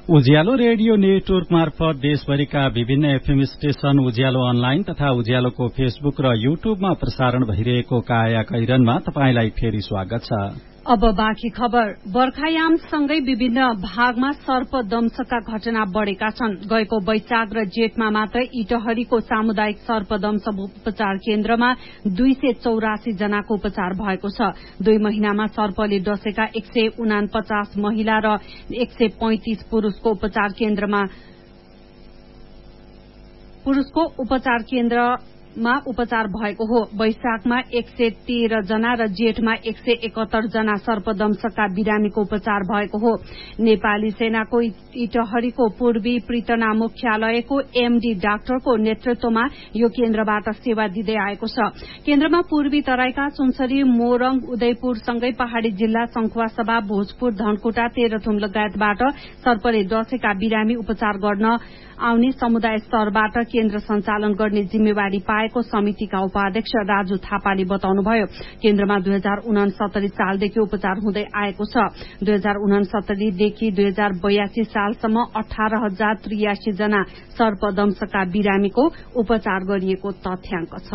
उज्यालो radio network मार्फत देशभरिका विभिन्न एफएम स्टेशन, उज्यालो अनलाइन तथा उज्यालोको फेसबुक र युट्युबमा प्रसारण भइरहेको काया कैरनमा तपाईंलाई फेरि स्वागत छ। अब बाँकी खबर। बर्खायामसँगै विभिन्न भागमा सर्पदंशका घटना बढ़ेका छन्। गएको वैशाख र जेठमा मात्र इटहरीको सामुदायिक सर्पदंश उपचार केन्द्रमा 284 जनाको उपचार भएको छ। 2 महिनामा सर्पले डसेका 149 महिला र 135 पुरूषको उपचार केन्द्रमा उपचार भएको हो। वैशाखमा 113 जना र जेठमा 171 जना सर्पदंशका बिरामीको उपचार भएको हो। नेपाली सेनाको इटहरीको पूर्वी पृतना मुख्यालयको एमडी डाक्टरको नेतृत्वमा यो केन्द्रबाट सेवा दिँदै आएको छ। केन्द्रमा पूर्वी तराईका सुनसरी, मोरङ, उदयपुरसँगै पहाड़ी जिल्ला संखुवासभा, भोजपुर, धनकुटा, तेह्रथुम लगायतबाट सर्पले डसेका बिरामी उपचार गर्न आउने समुदाय स्तरबाट केन्द्र सञ्चालन गर्ने जिम्मेवारी पाएको समितिका उपाध्यक्ष राजु थापाले बताउनुभयो। केन्द्रमा 2069 सालदेखि उपचार हुँदै आएको छ। 2069 देखि 2082 सालसम्म 18,083 जना सर्पदंशका बिरामीको उपचार गरिएको तथ्याङ्क छ।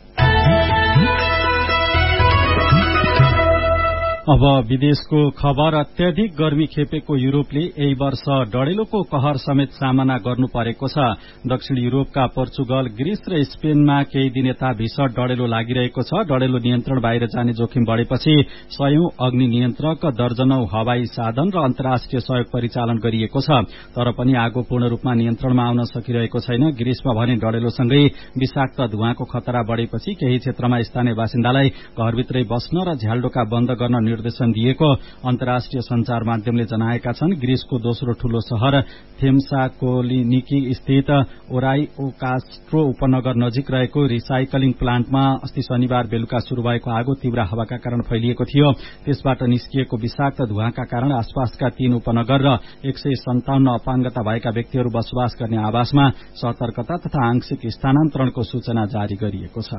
अब विदेशको खबर। अत्याधिक गर्मी खेपेको युरोपले यही वर्ष डढेलोको कहर समेत सामना गर्नु परेको छ। दक्षिण युरोपका पोर्चुगल, ग्रीस र स्पेनमा केही दिन यता भीषण डढेलो लागिरहेको छ। डढेलो नियन्त्रण बाहिर जाने जोखिम बढ़ेपछि 100औं अग्नि नियन्त्रक, दर्जनौं हवाई साधन र अन्तर्राष्ट्रिय सहयोग परिचालन गरिएको छ। तर पनि आगो पूर्ण रूपमा नियन्त्रणमा आउन सकिरहेको छैन। ग्रीसमा भने डढेलोसँगै विषाक्त धुवाँको खतरा बढ़ेपछि केही क्षेत्रमा स्थानीय बासिन्दालाई घरभित्रै बस्न र झ्यालडोका बन्द गर्न निर्देशन दिएको अन्तर्राष्ट्रिय संचार माध्यमले जनाएका छन्। ग्रीसको दोस्रो ठूलो शहर थेम्साकोलिनिकी स्थित ओराइओकास्ट्रो उपनगर नजिक रहेको रिसाइकलिङ प्लान्टमा अस्ति शनिबार बेलुका शुरू भएको आगो तीव्र हावाका कारण फैलिएको थियो। त्यसबाट निस्किएको विषाक्त धुवाँका कारण आसपासका 3 उपनगर र 157 अपाङ्गता भएका व्यक्तिहरू बसोबास गर्ने आवासमा सतर्कता तथा आंशिक स्थानान्तरणको सूचना जारी गरिएको छ।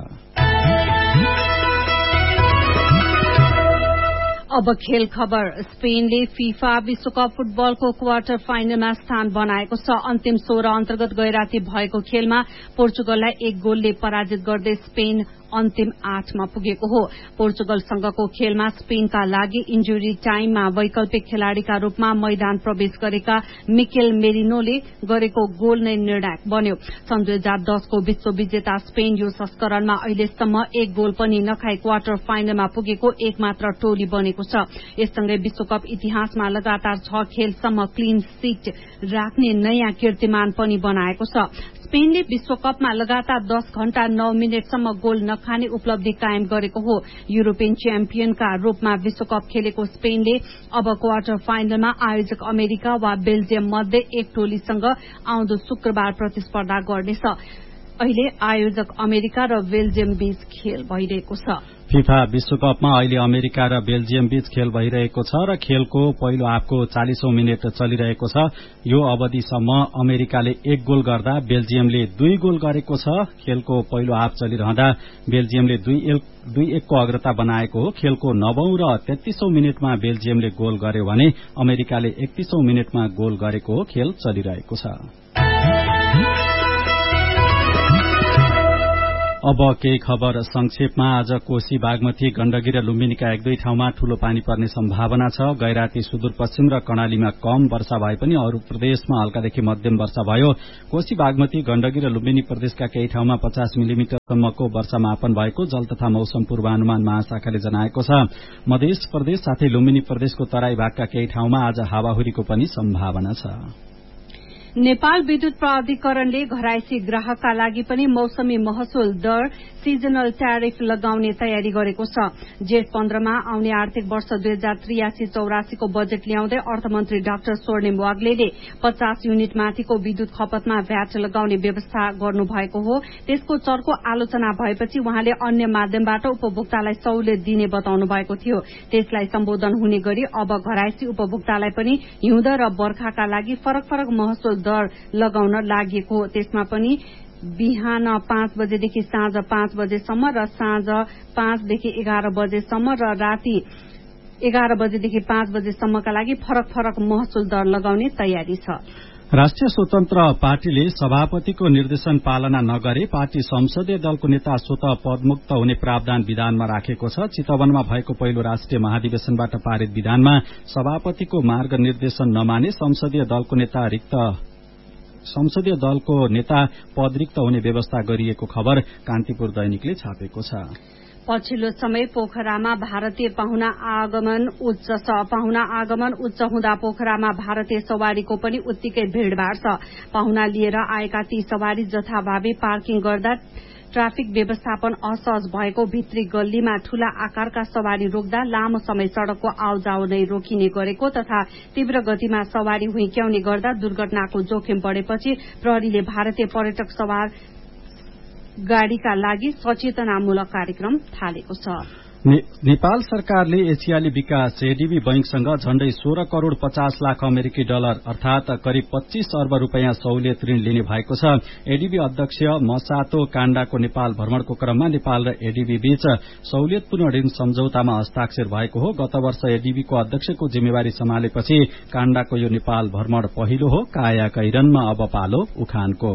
अब खेल खबर। स्पेनले फीफा विश्वकप फुटबलको क्वार्टर फाइनलमा स्थान बनाएको छ। अन्तिम 16 अन्तर्गत गैराती भएको खेलमा पोर्चुगललाई 1 गोलले पराजित गर्दै स्पेन अन्तिम 8मा पुगेको हो। पोर्चुगलसँगको खेलमा स्पेनका लागि इन्जुरी टाइममा वैकल्पिक खेलाड़ीका रूपमा मैदान प्रवेश गरेका मिकेल मेरिनोले गरेको गोल नै निर्णायक बन्यो। सन् 2010 को विश्व विजेता स्पेन यो संस्करणमा अहिलेसम्म 1 गोल पनि नखाई क्वार्टर फाइनलमा पुगेको एकमात्र टोली बनेको छ। यससँगै विश्वकप इतिहासमा लगातार 6 खेलसम्म क्लीन सीट राख्ने नयाँ कीर्तिमान पनि बनाएको छ। स्पेनले विश्वकपमा लगातार 10 घण्टा 9 मिनटसम्म गोल नखाने उपलब्धि कायम गरेको हो। युरोपियन च्याम्पियनका रूपमा विश्वकप खेलेको स्पेनले अब क्वार्टर फाइनलमा आयोजक अमेरिका वा बेल्जियम मध्ये एक टोलीसँग आउँदो शुक्रबार प्रतिस्पर्धा गर्नेछ। अहिले आयोजक अमेरिका र बेल्जियम बीच खेल भइरहेको छ। फीफा विश्वकपमा अहिले अमेरिका र बेल्जियम बीच खेल भइरहेको छ र खेलको पहिलो हाफको 40औं मिनेट चलिरहेको छ। यो अवधिसम्म अमेरिकाले 1 गोल गर्दा बेल्जियमले 2 गोल गरेको छ। खेलको पहिलो हाफ चलिरहँदा बेल्जियमले 2-1 को अग्रता बनाएको हो। खेलको 9औं र 33औं मिनेटमा बेल्जियमले गोल गर्यो भने अमेरिकाले 31औं मिनेटमा गोल गरेको हो। खेल चलिरहेको छ। अब केही खबर संक्षेपमा। आज कोशी, बागमती, गण्डकी र लुम्बिनीका 1-2 ठाउँमा ठूलो पानी पर्ने सम्भावना छ। गैराती, सुदूरपश्चिम र कर्णालीमा कम वर्षा भए पनि अरू प्रदेशमा हल्कादेखि मध्यम वर्षा भयो। कोशी, बागमती, गण्डकी र लुम्बिनी प्रदेशका केही ठाउँमा 50 मिलिमिटरसम्मको वर्षा मापन भएको जल तथा मौसम पूर्वानुमान महाशाखाले जनाएको छ। मध्य प्रदेश साथै लुम्बिनी प्रदेशको तराई भागका केही ठाउँमा आज हावाहुरीको पनि सम्भावना छ। नेपाल विद्युत प्राधिकरणले घरायसी ग्राहकका लागि पनि मौसमी महसुल दर सीजनल ट्यारिफ लगाउने तयारी गरेको छ। जेठ 15 मा आउने आर्थिक वर्ष 2083-84 को बजेट ल्याउँदै अर्थमन्त्री डाक्टर स्वर्णिम वाग्लेले 50 युनिट माथिको विद्युत खपतमा भ्याट लगाउने व्यवस्था गर्नुभएको हो। त्यसको चर्को आलोचना भएपछि उहाँले अन्य माध्यमबाट उपभोक्तालाई सहुलियत दिने बताउनु भएको थियो। त्यसलाई सम्बोधन हुने गरी अब घरायसी उपभोक्तालाई पनि हिउँद र बर्खाका लागि फरक फरक महसुल दर लगाउन लागि हो। त्यसमा पनि बिहान 5 बजेदेखि साँझ 5 बजेसम्म र साँझ 5 देखि 11 बजेसम्म र राति 11 बजेदेखि 5 बजेसम्मका लागि फरक फरक महसुल दर लगाउने तयारी छ। राष्ट्रिय स्वतन्त्र पार्टीले सभापतिको निर्देशन पालना नगरे पार्टी संसदीय दलको नेता स्वतः पदमुक्त हुने प्रावधान विधानमा राखेको छ। चितवनमा भएको पहिलो राष्ट्रिय महाधिवेशनबाट पारित विधानमा सभापतिको मार्ग निर्देशन नमाने संसदीय दलको नेता पद रिक्त हुने व्यवस्था गरिएको खबर कान्तिपुर दैनिकले छापेको छ। पछिल्लो समय पोखरामा भारतीय पाहुना आगमन उच्च छ। पाहुना आगमन उच्च हुँदा पोखरामा भारतीय सवारीको पनि उत्तिकै भीड़भाड़ छ। पाहुना लिएर आएका ती सवारी जथाभावी पार्किङ गर्दा ट्राफिक व्यवस्थापन असहज भएको भित्री गल्लीमा ठूला आकारका सवारी रोक्दा लामो समय सड़कको आउजाउ नै रोकिने गरेको तथा तीव्र गतिमा सवारी हुइक्याउने गर्दा दुर्घटनाको जोखिम बढ़ेपछि प्रहरीले भारतीय पर्यटक सवार गाड़ीका लागि सचेतनामूलक कार्यक्रम थालेको छ। नेपाल सरकारले एसियाली विकास एडीबी बैंकसँग झण्डै 16 करोड़ 50 लाख अमेरिकी डलर अर्थात करिब 25 अर्ब रूपियाँ सहुलियत ऋण लिने भएको छ। एडीबी अध्यक्ष मसातो काण्डाको नेपाल भ्रमणको क्रममा नेपाल र एडीबी बीच सहुलियतपूर्ण ऋण सम्झौतामा हस्ताक्षर भएको हो। गत वर्ष एडीबीको अध्यक्षको जिम्मेवारी सम्हालेपछि काण्डाको यो नेपाल भ्रमण पहिलो हो। काया कैरनमा अब पालो उखानको।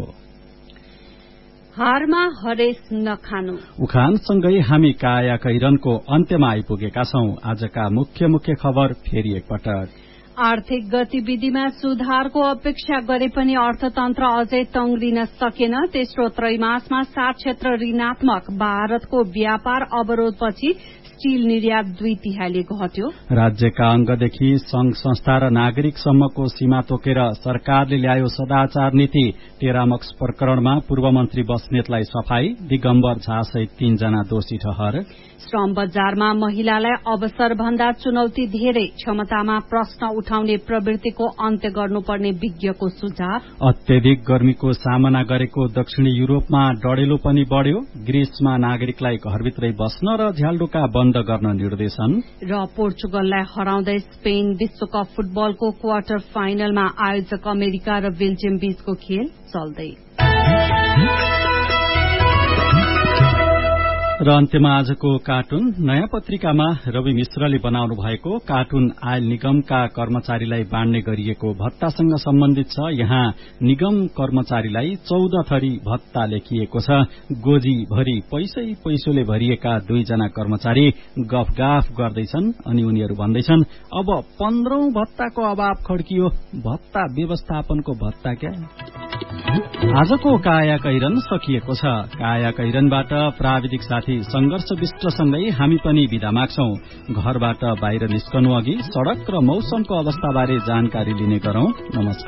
हारमा हरेस नखानु। उखानसँगै हामी काया कैरनको अन्त्यमा आइपुगेका छौं। आजका मुख्य खबर फेरि एकपटक। आर्थिक गतिविधिमा सुधारको अपेक्षा गरे पनि अर्थतन्त्र अझै तंग्रिन सकेन। तेस्रो त्रैमासमा 7 क्षेत्र ऋणात्मक। भारतको व्यापार अवरोधपछि स्टील निर्यात 2/3 घट्यो। राज्यका अंगदेखि संघ संस्था र नागरिकसम्मको सीमा तोकेर सरकारले ल्यायो सदाचार नीति। टेरामक्स प्रकरणमा पूर्व मन्त्री बस्नेतलाई सफाई। दिगम्बर झा सहित 3 जना दोषी ठहर। श्रम बजारमा महिलालाई अवसर भन्दा चुनौती धेरै। क्षमतामा प्रश्न उठाउने प्रवृत्तिको अन्त्य गर्नुपर्ने विज्ञको सुझाव। अत्यधिक गर्मीको सामना गरेको दक्षिणी युरोपमा डढेलो पनि बढ़्यो। ग्रीसमा नागरिकलाई घरभित्रै बस्न र झ्यालडोका बन्द गर्न निर्देशन। र पोर्चुगललाई हराउँदै स्पेन विश्वकप फुटबलको क्वार्टर फाइनलमा आयोजक अमेरिका र बेल्जियम बीचको खेल चल्दै। र अन्त्यमा आजको कार्टुन। नयाँ पत्रिकामा रवि मिश्रले बनाउनु भएको कार्टुन आयल निगमका कर्मचारीलाई बाँड्ने गरिएको भत्तासँग सम्बन्धित छ। यहाँ निगम कर्मचारीलाई 14 थरी भत्ता लेखिएको छ। गोजी भरि पैसोले भरिएका 2 जना कर्मचारी गफगाफ गर्दैछन् अनि उनीहरू भन्दैछन् अब 15औं भत्ताको अभाव खड्कियो। भत्ता व्यवस्थापनको भत्ता क्या। आजको काया कैरन सकिएको छ। काया कैरनबाट प्राविधिक साथी संघर्ष विष्टसँगै हामी पनि बिदा माग्छौं। घरबाट बाहिर निस्कनु अघि सड़क र मौसमको अवस्थाबारे जानकारी लिने गरौं। नमस्कार।